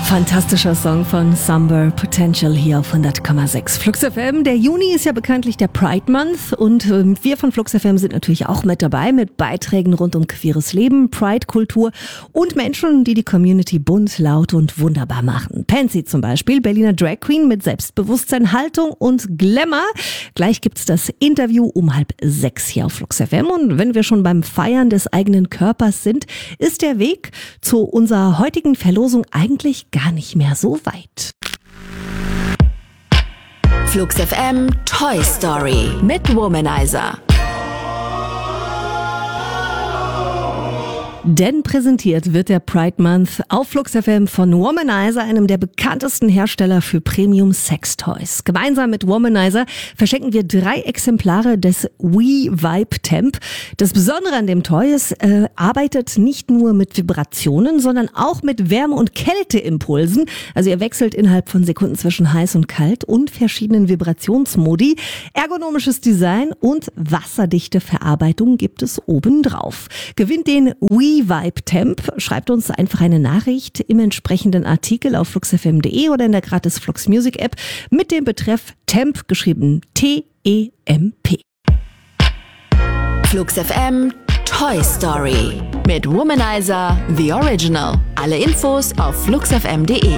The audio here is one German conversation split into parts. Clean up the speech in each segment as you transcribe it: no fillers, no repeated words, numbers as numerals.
Fantastischer Song von Summer Potential hier auf 100,6 Flux FM. Der Juni ist ja bekanntlich der Pride Month und wir von Flux FM sind natürlich auch mit dabei mit Beiträgen rund um queeres Leben, Pride-Kultur und Menschen, die die Community bunt, laut und wunderbar machen. Pansy zum Beispiel, Berliner Drag Queen mit Selbstbewusstsein, Haltung und Glamour. Gleich gibt's das Interview um 5:30 hier auf Flux FM. Und wenn wir schon beim Feiern des eigenen Körpers sind, ist der Weg zu unserer heutigen Verlosung eigentlich gar nicht mehr so weit. Flux FM Toy Story mit Womanizer. Denn präsentiert wird der Pride Month auf Flux FM von Womanizer, einem der bekanntesten Hersteller für Premium Sextoys. Gemeinsam mit Womanizer verschenken wir 3 Exemplare des We-Vibe Temp. Das Besondere an dem Toy ist, arbeitet nicht nur mit Vibrationen, sondern auch mit Wärme- und Kälteimpulsen. Also ihr wechselt innerhalb von Sekunden zwischen heiß und kalt und verschiedenen Vibrationsmodi. Ergonomisches Design und wasserdichte Verarbeitung gibt es obendrauf. Gewinnt den We-Vibe Temp, schreibt uns einfach eine Nachricht im entsprechenden Artikel auf fluxfm.de oder in der gratis Flux Music App mit dem Betreff Temp, geschrieben T-E-M-P. Flux FM Toy Story mit Womanizer The Original. Alle Infos auf fluxfm.de.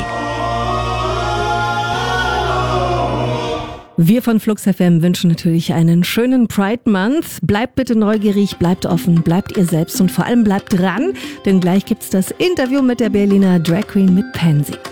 Wir von Flux FM wünschen natürlich einen schönen Pride Month. Bleibt bitte neugierig, bleibt offen, bleibt ihr selbst und vor allem bleibt dran, denn gleich gibt's das Interview mit der Berliner Drag Queen mit Pansy.